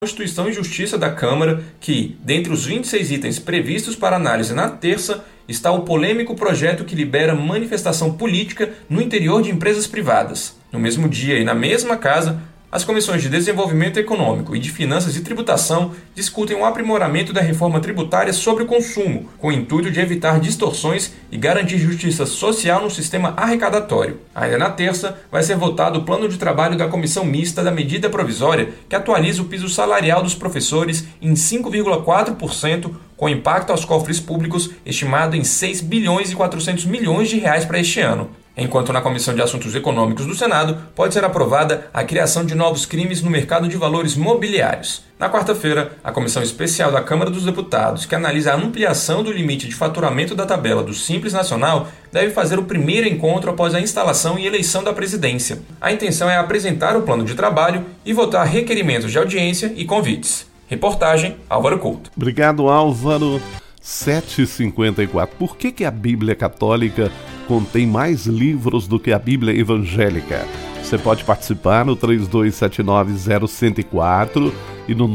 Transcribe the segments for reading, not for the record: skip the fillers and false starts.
Constituição e Justiça da Câmara que, dentre os 26 itens previstos para análise na terça, está o polêmico projeto que libera manifestação política no interior de empresas privadas. No mesmo dia e na mesma casa, as comissões de Desenvolvimento Econômico e de Finanças e Tributação discutem o aprimoramento da reforma tributária sobre o consumo, com o intuito de evitar distorções e garantir justiça social no sistema arrecadatório. Ainda na terça, vai ser votado o plano de trabalho da Comissão Mista da Medida Provisória, que atualiza o piso salarial dos professores em 5,4%, com impacto aos cofres públicos estimado em 6 bilhões e 400 milhões de reais para este ano. Enquanto na Comissão de Assuntos Econômicos do Senado pode ser aprovada a criação de novos crimes no mercado de valores mobiliários. Na quarta-feira, a Comissão Especial da Câmara dos Deputados, que analisa a ampliação do limite de faturamento da tabela do Simples Nacional, deve fazer o primeiro encontro após a instalação e eleição da presidência. A intenção é apresentar o plano de trabalho e votar requerimentos de audiência e convites. Reportagem, Álvaro Couto. Obrigado, Álvaro. 7h54. Por que a Bíblia Católica contém mais livros do que a Bíblia Evangélica? Você pode participar no 3279-0104 e no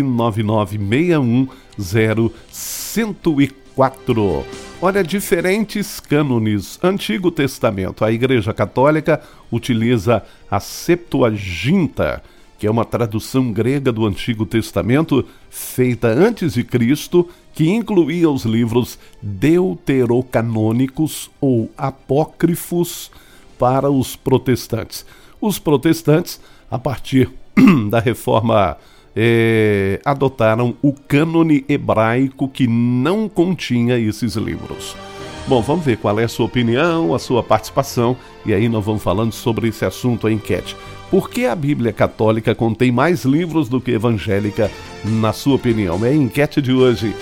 999-610104. Olha, diferentes cânones. Antigo Testamento. A Igreja Católica utiliza a Septuaginta, que é uma tradução grega do Antigo Testamento feita antes de Cristo, que incluía os livros deuterocanônicos ou apócrifos para os protestantes. Os protestantes, a partir da Reforma, adotaram o cânone hebraico, que não continha esses livros. Bom, vamos ver qual é a sua opinião, a sua participação, e aí nós vamos falando sobre esse assunto, a enquete. Por que a Bíblia Católica contém mais livros do que a evangélica, na sua opinião? É a enquete de hoje,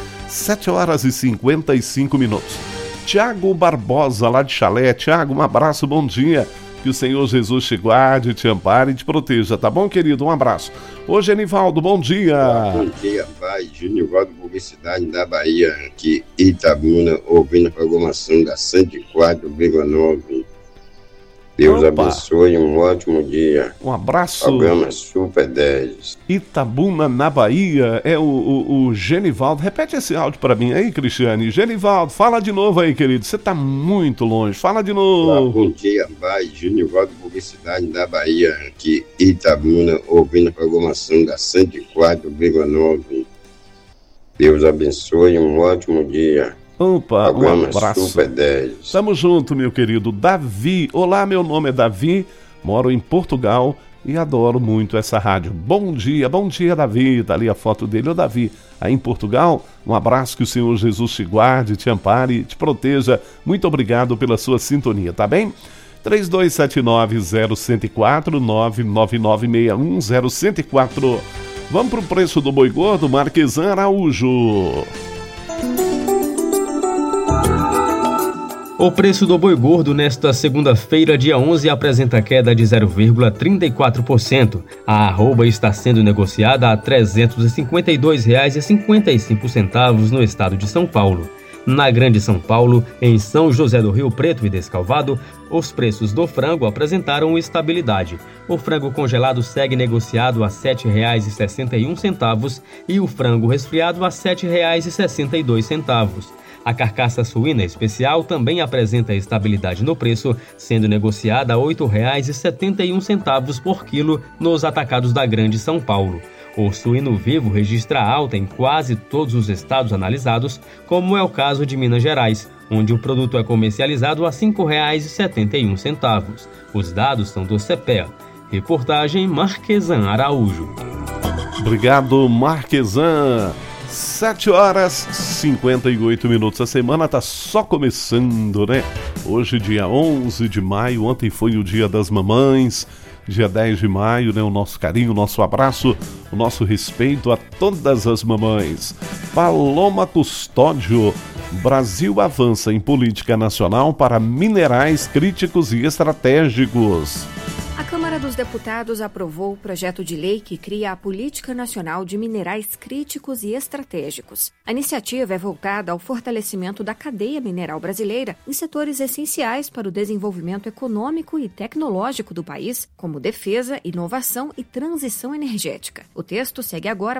7h55. Tiago Barbosa, lá de Chalé. Tiago, um abraço, bom dia. Que o Senhor Jesus te guarde, te ampare e te proteja, tá bom, querido? Um abraço. Ô, Genivaldo, bom dia. Bom dia, pai. Genivaldo, Publicidade da Bahia, aqui, Itabuna, ouvindo a programação da 104,9. Deus abençoe, um ótimo dia. Um abraço. Programa Super 10. Itabuna, na Bahia, é o Genivaldo. Repete esse áudio para mim aí, Cristiane. Genivaldo, fala de novo aí, querido. Você tá muito longe. Fala de novo. Bom dia, pai. Genivaldo, Publicidade da Bahia, aqui, Itabuna, ouvindo a programação da 104,9. Deus abençoe, um ótimo dia. Opa, um abraço. Super 10. Tamo junto, meu querido Davi. Olá, meu nome é Davi, moro em Portugal e adoro muito essa rádio. Bom dia, Davi. Tá ali a foto dele. Ô, Davi, aí em Portugal, um abraço, que o Senhor Jesus te guarde, te ampare, te proteja. Muito obrigado pela sua sintonia, tá bem? 3279-0104, 99961-0104. Vamos pro preço do boi gordo, Marquesan Araújo. O preço do boi gordo nesta segunda-feira, dia 11, apresenta queda de 0,34%. A arroba está sendo negociada a R$ 352,55 no estado de São Paulo. Na Grande São Paulo, em São José do Rio Preto e Descalvado, os preços do frango apresentaram estabilidade. O frango congelado segue negociado a R$ 7,61 e o frango resfriado a R$ 7,62. A carcaça suína especial também apresenta estabilidade no preço, sendo negociada a R$ 8,71 por quilo nos atacados da Grande São Paulo. O suíno vivo registra alta em quase todos os estados analisados, como é o caso de Minas Gerais, onde o produto é comercializado a R$ 5,71. Os dados são do CPEA. Reportagem Marquesan Araújo. Obrigado, Marquesan. 7h58. A semana tá só começando, né? Hoje, dia 11 de maio, ontem foi o Dia das Mamães, dia 10 de maio, né? O nosso carinho, o nosso abraço, o nosso respeito a todas as mamães. Paloma Custódio. Brasil avança em política nacional para minerais críticos e estratégicos. A Câmara Câmara dos Deputados aprovou o projeto de lei que cria a Política Nacional de Minerais Críticos e Estratégicos. A iniciativa é voltada ao fortalecimento da cadeia mineral brasileira em setores essenciais para o desenvolvimento econômico e tecnológico do país, como defesa, inovação e transição energética. O texto segue agora